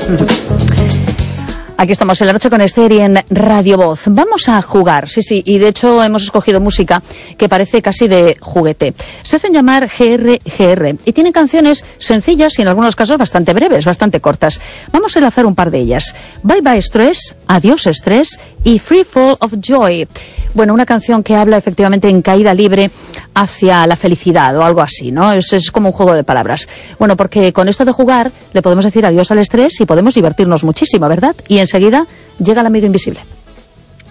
Aquí estamos en la noche con Esther y en Radio Voz. Vamos a jugar, sí, y de hecho hemos escogido música que parece casi de juguete. Se hacen llamar GR y tienen canciones sencillas y en algunos casos bastante breves, bastante cortas. Vamos a enlazar un par de ellas. Bye Bye Stress, Adiós Estrés y Free Fall of Joy. Bueno, una canción que habla efectivamente en caída libre hacia la felicidad o algo así, ¿no? Es como un juego de palabras. Bueno, porque con esto de jugar le podemos decir adiós al estrés y podemos divertirnos muchísimo, ¿verdad? Y enseguida llega el amigo invisible.